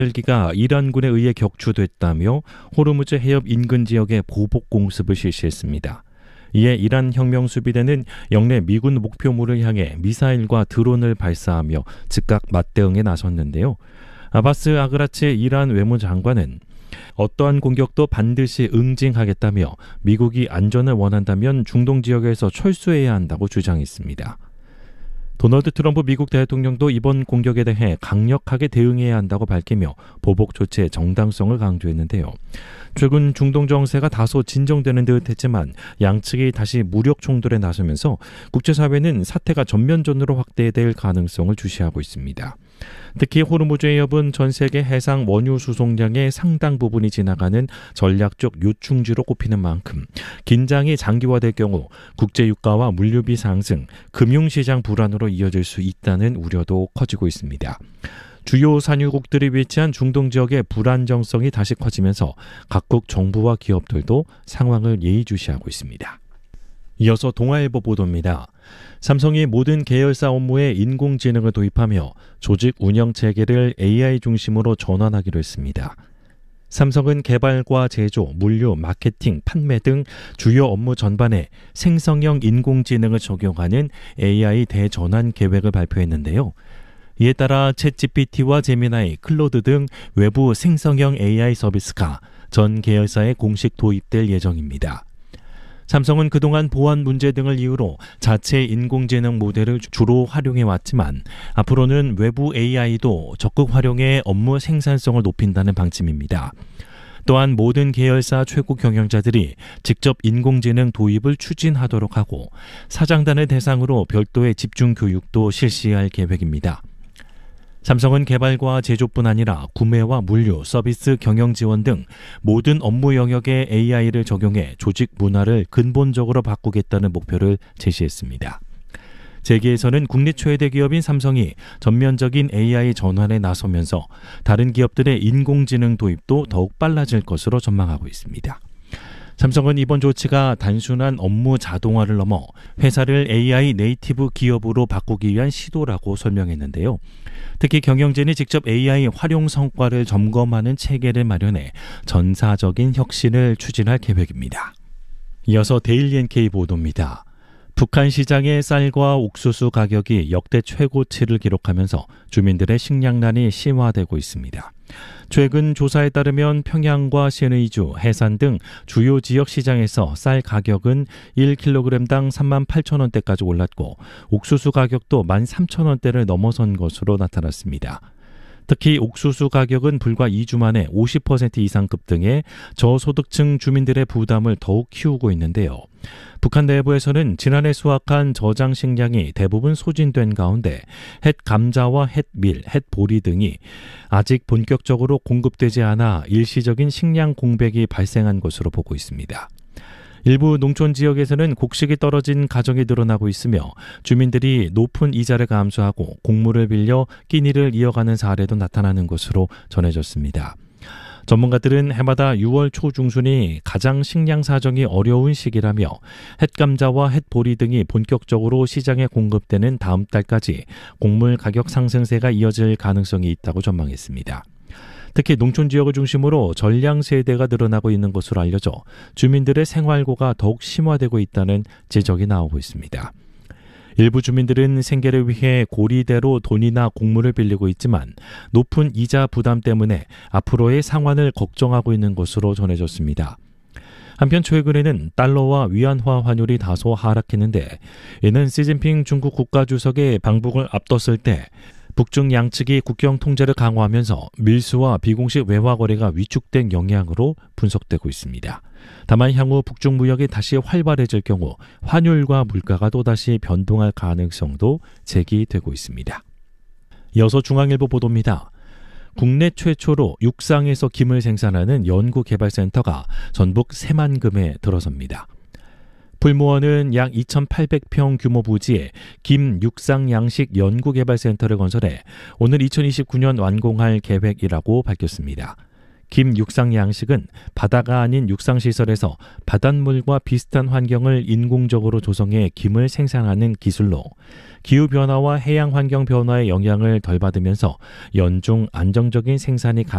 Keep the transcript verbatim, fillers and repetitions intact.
헬기가 이란군에 의해 격추됐다며 호르무즈 해협 인근 지역에 보복 공습을 실시했습니다. 이에 이란 혁명수비대는 영내 미군 목표물을 향해 미사일과 드론을 발사하며 즉각 맞대응에 나섰는데요. 아바스 아그라치 이란 외무장관은 어떠한 공격도 반드시 응징하겠다며 미국이 안전을 원한다면 중동 지역에서 철수해야 한다고 주장했습니다. 도널드 트럼프 미국 대통령도 이번 공격에 대해 강력하게 대응해야 한다고 밝히며 보복 조치의 정당성을 강조했는데요. 최근 중동 정세가 다소 진정되는 듯 했지만 양측이 다시 무력 충돌에 나서면서 국제사회는 사태가 전면전으로 확대될 가능성을 주시하고 있습니다. 특히 호르무즈 해협은 전 세계 해상 원유 수송량의 상당 부분이 지나가는 전략적 요충지로 꼽히는 만큼 긴장이 장기화될 경우 국제 유가와 물류비 상승, 금융시장 불안으로 이어질 수 있다는 우려도 커지고 있습니다. 주요 산유국들이 위치한 중동 지역의 불안정성이 다시 커지면서 각국 정부와 기업들도 상황을 예의주시하고 있습니다. 이어서 동아일보 보도입니다. 삼성이 모든 계열사 업무에 인공지능을 도입하며 조직 운영 체계를 에이아이 중심으로 전환하기로 했습니다. 삼성은 개발과 제조, 물류, 마케팅, 판매 등 주요 업무 전반에 생성형 인공지능을 적용하는 에이아이 대전환 계획을 발표했는데요. 이에 따라 챗지피티와 제미나이, 클로드 등 외부 생성형 에이아이 서비스가 전 계열사에 공식 도입될 예정입니다. 삼성은 그동안 보안 문제 등을 이유로 자체 인공지능 모델을 주로 활용해왔지만 앞으로는 외부 에이아이도 적극 활용해 업무 생산성을 높인다는 방침입니다. 또한 모든 계열사 최고 경영자들이 직접 인공지능 도입을 추진하도록 하고 사장단을 대상으로 별도의 집중 교육도 실시할 계획입니다. 삼성은 개발과 제조뿐 아니라 구매와 물류, 서비스, 경영 지원 등 모든 업무 영역에 에이아이를 적용해 조직 문화를 근본적으로 바꾸겠다는 목표를 제시했습니다. 재계에서는 국내 최대 기업인 삼성이 전면적인 에이아이 전환에 나서면서 다른 기업들의 인공지능 도입도 더욱 빨라질 것으로 전망하고 있습니다. 삼성은 이번 조치가 단순한 업무 자동화를 넘어 회사를 에이아이 네이티브 기업으로 바꾸기 위한 시도라고 설명했는데요. 특히 경영진이 직접 에이아이 활용 성과를 점검하는 체계를 마련해 전사적인 혁신을 추진할 계획입니다. 이어서 데일리 엔케이 보도입니다. 북한 시장의 쌀과 옥수수 가격이 역대 최고치를 기록하면서 주민들의 식량난이 심화되고 있습니다. 최근 조사에 따르면 평양과 신의주, 해산 등 주요 지역 시장에서 쌀 가격은 일 킬로그램당 삼만 팔천 원대까지 올랐고 옥수수 가격도 만 삼천 원대를 넘어선 것으로 나타났습니다. 특히 옥수수 가격은 불과 이 주 만에 오십 퍼센트 이상 급등해 저소득층 주민들의 부담을 더욱 키우고 있는데요. 북한 내부에서는 지난해 수확한 저장 식량이 대부분 소진된 가운데 햇 감자와 햇 밀, 햇 보리 등이 아직 본격적으로 공급되지 않아 일시적인 식량 공백이 발생한 것으로 보고 있습니다. 일부 농촌 지역에서는 곡식이 떨어진 가정이 늘어나고 있으며 주민들이 높은 이자를 감수하고 곡물을 빌려 끼니를 이어가는 사례도 나타나는 것으로 전해졌습니다. 전문가들은 해마다 유월 초중순이 가장 식량 사정이 어려운 시기라며 햇감자와 햇보리 등이 본격적으로 시장에 공급되는 다음 달까지 곡물 가격 상승세가 이어질 가능성이 있다고 전망했습니다. 특히 농촌 지역을 중심으로 전량 세대가 늘어나고 있는 것으로 알려져 주민들의 생활고가 더욱 심화되고 있다는 지적이 나오고 있습니다. 일부 주민들은 생계를 위해 고리대로 돈이나 곡물을 빌리고 있지만 높은 이자 부담 때문에 앞으로의 상환을 걱정하고 있는 것으로 전해졌습니다. 한편 최근에는 달러와 위안화 환율이 다소 하락했는데 이는 시진핑 중국 국가주석의 방북을 앞뒀을 때 북중 양측이 국경 통제를 강화하면서 밀수와 비공식 외화 거래가 위축된 영향으로 분석되고 있습니다. 다만 향후 북중 무역이 다시 활발해질 경우 환율과 물가가 또다시 변동할 가능성도 제기되고 있습니다. 이어서 중앙일보 보도입니다. 국내 최초로 육상에서 김을 생산하는 연구개발센터가 전북 새만금에 들어섭니다. 풀무원은 약 이천팔백 평 규모 부지에 김 육상 양식 연구개발센터를 건설해 오늘 이천이십구 년 완공할 계획이라고 밝혔습니다. 김 육상 양식은 바다가 아닌 육상시설에서 바닷물과 비슷한 환경을 인공적으로 조성해 김을 생산하는 기술로 기후변화와 해양 환경 변화의 영향을 덜 받으면서 연중 안정적인 생산이 가능합니다.